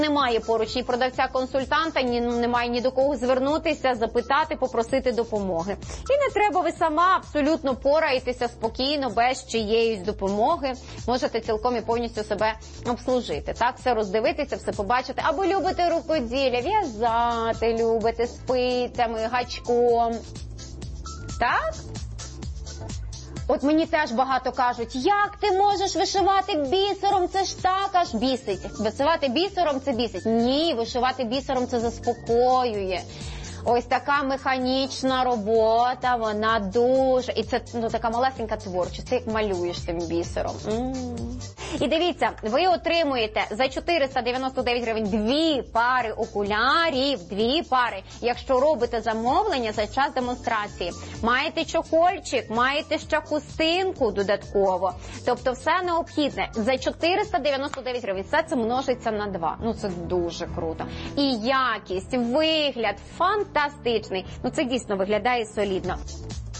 Немає поруч ні продавця-консультанта, немає ні до кого звернутися, запитати, попросити допомоги. І не треба, ви сама абсолютно пораєтеся спокійно, без чиєїсь допомоги. Можете цілком і повністю себе обслужити. Так, все роздивитися, все побачити. Або любите рукоділля, в'язати любите спицями, гачком. Так? От мені теж багато кажуть, як ти можеш вишивати бісером, це ж так аж бісить. Вишивати бісером – це бісить. Ні, вишивати бісером – це заспокоює. Ось така механічна робота, вона дуже... І це така малесенька творчість, ти як малюєш тим бісером. І дивіться, ви отримуєте за 499 гривень 2 пари окулярів, 2 пари, якщо робите замовлення за час демонстрації. Маєте чохольчик, маєте ще хустинку додатково. Тобто все необхідне. За 499 гривень все це множиться на 2. Ну це дуже круто. І якість, вигляд фантастичний. Ну це дійсно виглядає солідно.